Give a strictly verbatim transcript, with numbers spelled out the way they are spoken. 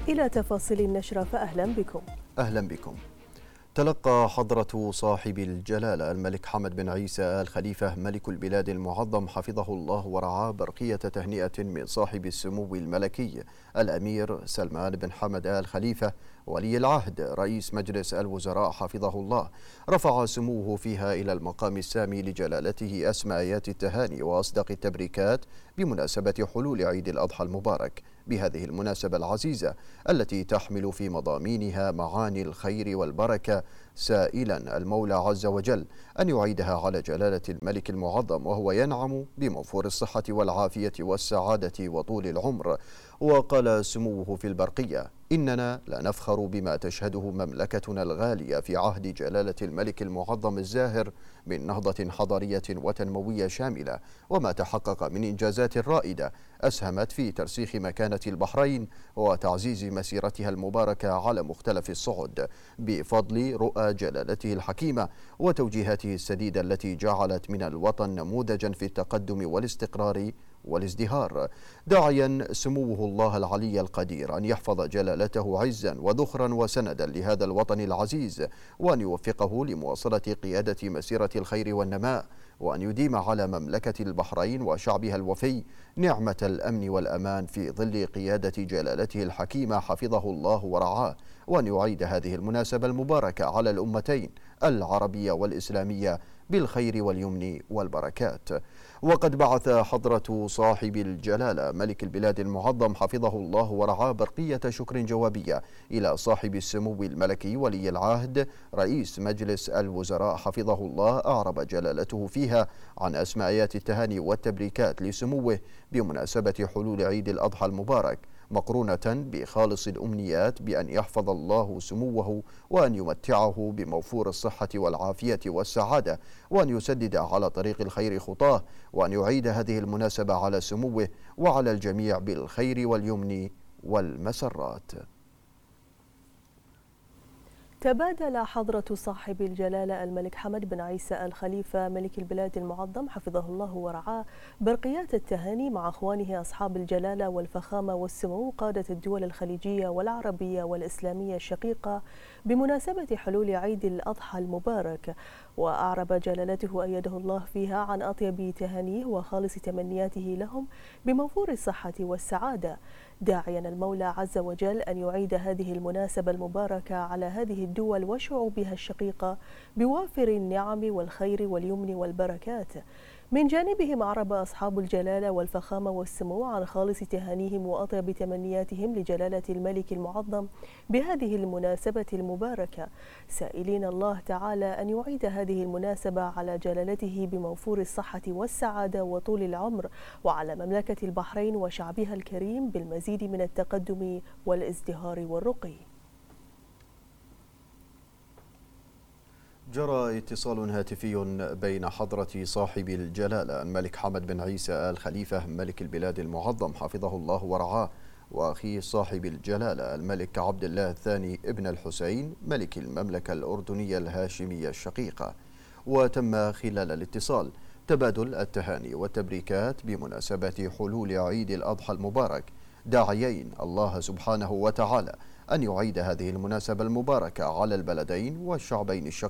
إلى تفاصيل النشرة فأهلا بكم. أهلا بكم. تلقى حضرة صاحب الجلالة الملك حمد بن عيسى آل خليفة ملك البلاد المعظم حفظه الله ورعاه برقية تهنئة من صاحب السمو الملكي الأمير سلمان بن حمد آل خليفة ولي العهد رئيس مجلس الوزراء حفظه الله. رفع سموه فيها إلى المقام السامي لجلالته أسمى آيات التهاني وأصدق التبريكات بمناسبة حلول عيد الأضحى المبارك بهذه المناسبة العزيزة التي تحمل في مضامينها معاني الخير والبركة، سائلا المولى عز وجل أن يعيدها على جلالة الملك المعظم وهو ينعم بموفور الصحة والعافية والسعادة وطول العمر. وقال سموه في البرقية: إننا لنفخر بما تشهده مملكتنا الغالية في عهد جلالة الملك المعظم الزاهر من نهضة حضارية وتنموية شاملة، وما تحقق من إنجازات رائدة أسهمت في ترسيخ مكانة البحرين وتعزيز مسيرتها المباركة على مختلف الصعد بفضل رؤى جلالته الحكيمة وتوجيهاته السديدة التي جعلت من الوطن نموذجا في التقدم والاستقرار والازدهار، داعيا سموه الله العلي القدير أن يحفظ جلالته عزا وذخرا وسندا لهذا الوطن العزيز، وأن يوفقه لمواصلة قيادة مسيرة الخير والنماء، وأن يديم على مملكة البحرين وشعبها الوفي نعمة الأمن والأمان في ظل قيادة جلالته الحكيمة حفظه الله ورعاه، وأن يعيد هذه المناسبة المباركة على الأمتين العربية والإسلامية بالخير واليمن والبركات. وقد بعث حضرة صاحب الجلالة ملك البلاد المعظم حفظه الله ورعاه برقية شكر جوابية إلى صاحب السمو الملكي ولي العهد رئيس مجلس الوزراء حفظه الله، أعرب جلالته فيها عن أسمى آيات التهاني والتبريكات لسموه بمناسبة حلول عيد الأضحى المبارك، مقرونة بخالص الأمنيات بأن يحفظ الله سموه وأن يمتعه بموفور الصحة والعافية والسعادة، وأن يسدد على طريق الخير خطاه، وأن يعيد هذه المناسبة على سموه وعلى الجميع بالخير واليمن والمسرات. تبادل حضرة صاحب الجلالة الملك حمد بن عيسى آل خليفة ملك البلاد المعظم حفظه الله ورعاه برقيات التهاني مع أخوانه أصحاب الجلالة والفخامة والسمو قادة الدول الخليجية والعربية والإسلامية الشقيقة بمناسبة حلول عيد الأضحى المبارك. وأعرب جلالته أيده الله فيها عن أطيب تهانيه وخالص تمنياته لهم بموفور الصحة والسعادة، داعيا المولى عز وجل أن يعيد هذه المناسبة المباركة على هذه الدول وشعوبها الشقيقة بوافر النعم والخير واليمن والبركات. من جانبهم أعرب أصحاب الجلالة والفخامة والسمو عن خالص تهانيهم وأطيب تمنياتهم لجلالة الملك المعظم بهذه المناسبة المباركة، سائلين الله تعالى أن يعيد هذه المناسبة على جلالته بموفور الصحة والسعادة وطول العمر، وعلى مملكة البحرين وشعبها الكريم بالمزيد من التقدم والازدهار والرقي. جرى اتصال هاتفي بين حضرة صاحب الجلالة الملك حمد بن عيسى آل خليفة ملك البلاد المعظم حفظه الله ورعاه وأخي صاحب الجلالة الملك عبد الله الثاني ابن الحسين ملك المملكة الأردنية الهاشمية الشقيقة. وتم خلال الاتصال تبادل التهاني والتبريكات بمناسبة حلول عيد الأضحى المبارك، داعيين الله سبحانه وتعالى أن يعيد هذه المناسبة المباركة على البلدين والشعبين الشقيقين